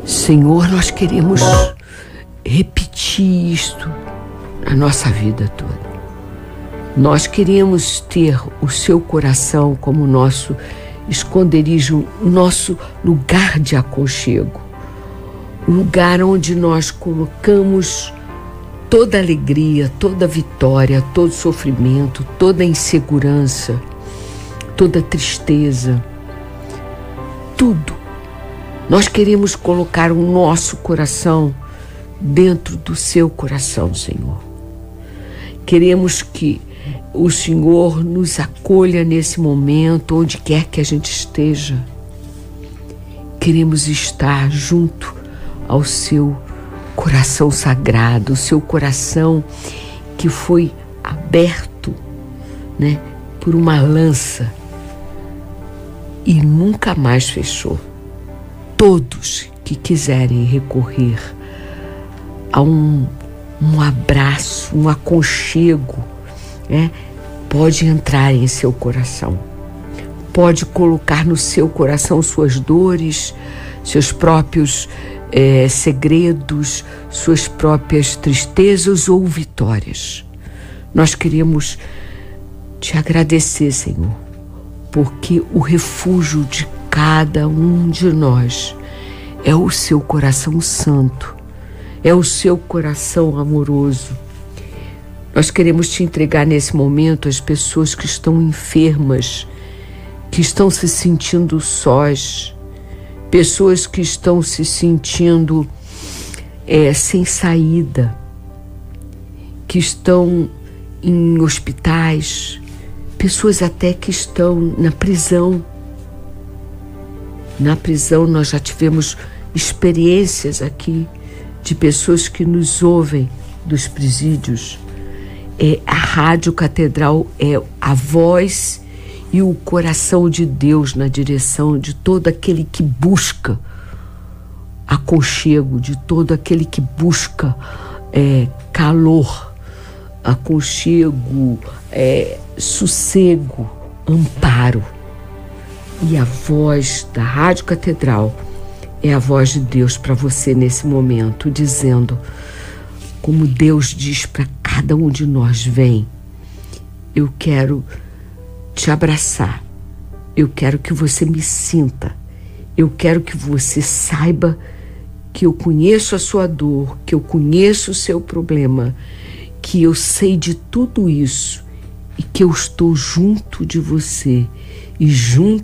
Senhor, nós queremos repetir isto na nossa vida toda. Nós queremos ter o seu coração como nosso esconderijo, nosso lugar de aconchego, um lugar onde nós colocamos toda alegria, toda vitória, todo sofrimento, toda insegurança, toda tristeza, tudo. Nós queremos colocar o nosso coração dentro do seu coração, Senhor. Queremos que o Senhor nos acolha nesse momento, onde quer que a gente esteja. Queremos estar junto ao seu coração sagrado, o seu coração que foi aberto, né, por uma lança e nunca mais fechou. Todos que quiserem recorrer a um abraço, um aconchego, pode entrar em seu coração. Pode colocar no seu coração suas dores, seus próprios segredos, suas próprias tristezas ou vitórias. Nós queremos te agradecer, Senhor, porque o refúgio de cada um de nós é o seu coração santo, é o seu coração amoroso. Nós queremos te entregar nesse momento as pessoas que estão enfermas, que estão se sentindo sós, pessoas que estão se sentindo sem saída, que estão em hospitais, pessoas até que estão na prisão. Na prisão nós já tivemos experiências aqui de pessoas que nos ouvem dos presídios. A Rádio Catedral é a voz e o coração de Deus na direção de todo aquele que busca aconchego, de todo aquele que busca calor, aconchego, sossego, amparo. E a voz da Rádio Catedral é a voz de Deus para você nesse momento, dizendo, como Deus diz para cada um de nós: vem, eu quero te abraçar, eu quero que você me sinta, eu quero que você saiba que eu conheço a sua dor, que eu conheço o seu problema, que eu sei de tudo isso e que eu estou junto de você e junto